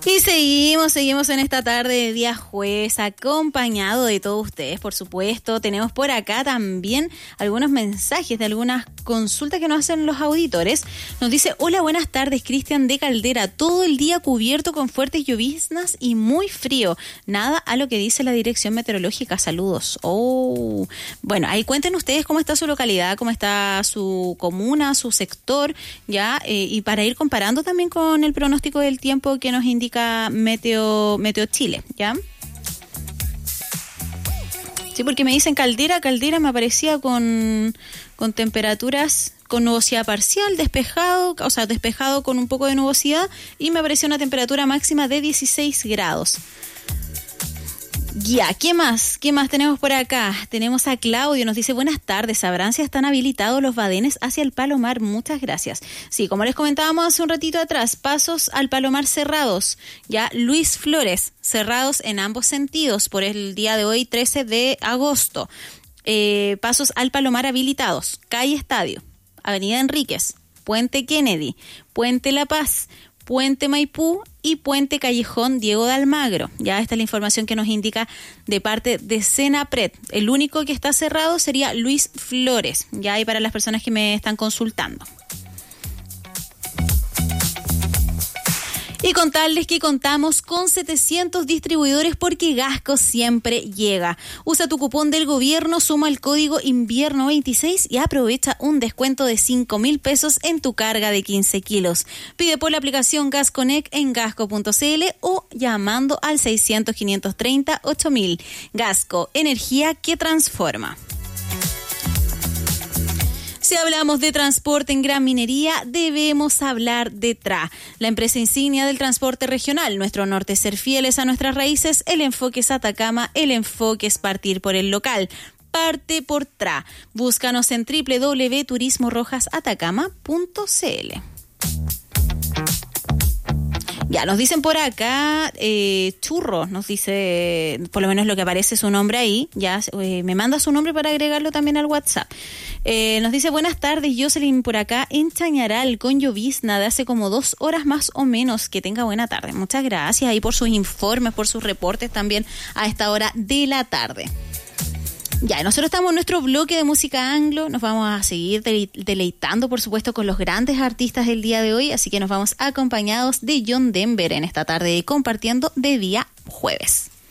Y seguimos en esta tarde de día jueves, acompañado de todos ustedes, por supuesto. Tenemos por acá también algunos mensajes de algunas consultas que nos hacen los auditores. Nos dice: hola, buenas tardes, Cristian de Caldera. Todo el día cubierto con fuertes lloviznas y muy frío. Nada a lo que dice la Dirección Meteorológica. Saludos. Oh, bueno, ahí cuenten ustedes cómo está su localidad, cómo está su comuna, su sector, ya, y para ir comparando también con el pronóstico del tiempo que nos indica Meteo Chile, ¿ya? Sí, porque me dicen Caldera me aparecía con temperaturas, con nubosidad parcial, despejado con un poco de nubosidad, y me apareció una temperatura máxima de 16 grados. Ya, ¿qué más? ¿Qué más tenemos por acá? Tenemos a Claudio, nos dice: buenas tardes, ¿sabrán si están habilitados los badenes hacia el Palomar? Muchas gracias. Sí, como les comentábamos hace un ratito atrás, pasos al Palomar cerrados, ya Luis Flores, cerrados en ambos sentidos por el día de hoy, 13 de agosto. Pasos al Palomar habilitados, calle Estadio, Avenida Enríquez, Puente Kennedy, Puente La Paz, Puente Maipú y Puente Callejón Diego de Almagro. Ya esta es la información que nos indica de parte de Senapred. El único que está cerrado sería Luis Flores, ya, y para las personas que me están consultando. Y contarles que contamos con 700 distribuidores porque Gasco siempre llega. Usa tu cupón del gobierno, suma el código invierno 26 y aprovecha un descuento de 5.000 pesos en tu carga de 15 kilos. Pide por la aplicación GasConnect en gasco.cl o llamando al 600-530-8000. Gasco, energía que transforma. Si hablamos de transporte en Gran Minería, debemos hablar de TRA, la empresa insignia del transporte regional. Nuestro norte es ser fieles a nuestras raíces, el enfoque es Atacama, el enfoque es partir por el local. Parte por TRA. Búscanos en www.turismorojasatacama.cl. Ya, nos dicen por acá, Churro, nos dice, por lo menos lo que aparece su nombre ahí, ya, me manda su nombre para agregarlo también al WhatsApp. Nos dice: buenas tardes, Jocelyn por acá en Chañaral, con llovizna de hace como 2 horas más o menos. Que tenga buena tarde. Muchas gracias ahí por sus informes, por sus reportes también a esta hora de la tarde. Ya, nosotros estamos en nuestro bloque de música anglo, nos vamos a seguir deleitando, por supuesto, con los grandes artistas del día de hoy, así que nos vamos acompañados de John Denver en esta tarde, compartiendo de día jueves.